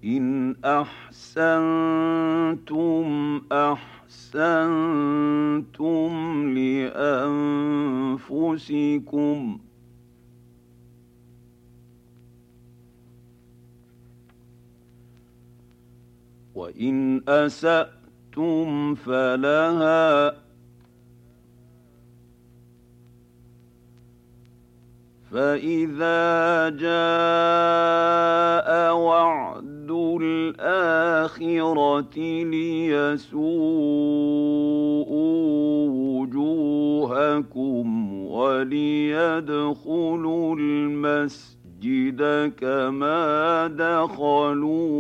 إن أحسنتم أحسنتم لأنفسكم وإن أسأتم فلها فإذا جاء وعد الآخرة ليسوءوا وجوهكم وليدخلوا المسجد كما دخلوا